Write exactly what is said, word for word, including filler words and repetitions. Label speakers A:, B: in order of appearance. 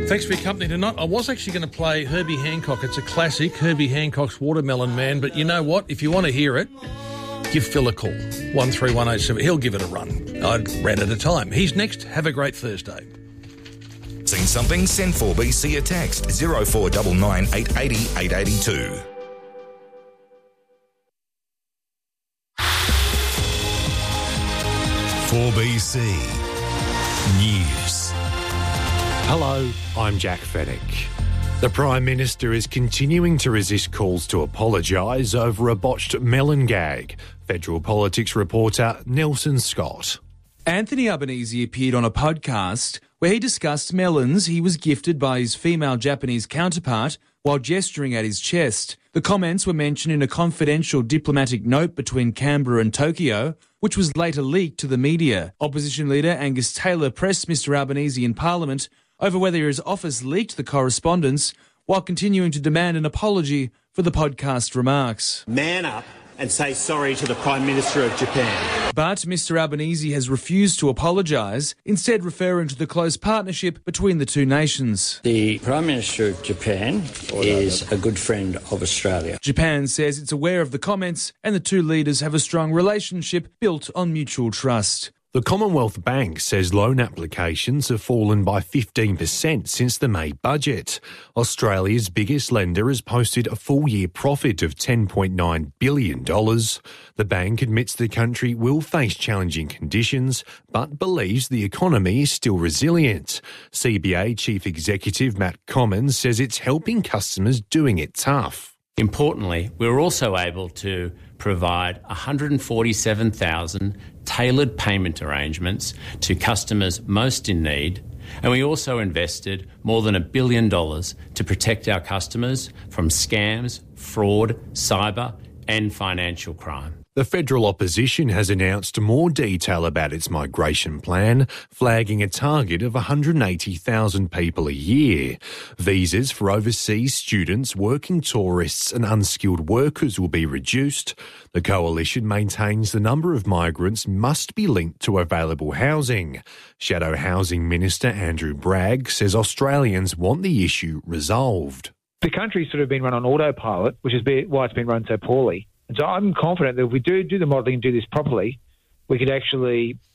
A: Thanks for your company tonight. I was actually going to play Herbie Hancock. It's a classic, Herbie Hancock's Watermelon Man. But you know what? If you want to hear it, give Phil a call. one three one eight seven. He'll give it a run. I'd ran at a time. He's next. Have a great Thursday.
B: Seen something? Send four B C a text. zero four nine nine eight eight zero eight eight two. four B C News.
C: Hello, I'm Jack Fennick. The Prime Minister is continuing to resist calls to apologise over a botched melon gag. Federal Politics reporter Nelson Scott.
D: Anthony Albanese appeared on a podcast where he discussed melons he was gifted by his female Japanese counterpart while gesturing at his chest. The comments were mentioned in a confidential diplomatic note between Canberra and Tokyo, which was later leaked to the media. Opposition leader Angus Taylor pressed Mr Albanese in Parliament over whether his office leaked the correspondence, while continuing to demand an apology for the podcast remarks.
E: Man up and say sorry to the Prime Minister of Japan.
D: But Mr Albanese has refused to apologise, instead referring to the close partnership between the two nations.
F: The Prime Minister of Japan is a good friend of Australia.
D: Japan says it's aware of the comments and the two leaders have a strong relationship built on mutual trust.
C: The Commonwealth Bank says loan applications have fallen by fifteen percent since the May budget. Australia's biggest lender has posted a full-year profit of ten point nine billion dollars. The bank admits the country will face challenging conditions, but believes the economy is still resilient. C B A Chief Executive Matt Commons says it's helping customers doing it tough.
G: Importantly, we were also able to provide one hundred forty-seven thousand tailored payment arrangements to customers most in need, and we also invested more than a billion dollars to protect our customers from scams, fraud, cyber and financial crime.
C: The federal opposition has announced more detail about its migration plan, flagging a target of one hundred eighty thousand people a year. Visas for overseas students, working tourists and unskilled workers will be reduced. The coalition maintains the number of migrants must be linked to available housing. Shadow Housing Minister Andrew Bragg says Australians want the issue resolved.
H: The country's sort of been run on autopilot, which is why it's been run so poorly. And so I'm confident that if we do do the modelling and do this properly, we could actually